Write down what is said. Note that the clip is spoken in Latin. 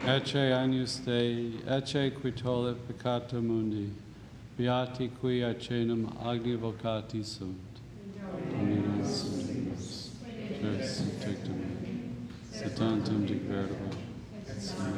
Ecce agnus Dei, ecce qui tollit peccata mundi, beati qui acenum agni vocati sunt. Domine Sumus, Terus tectum, se tantum dicverbo,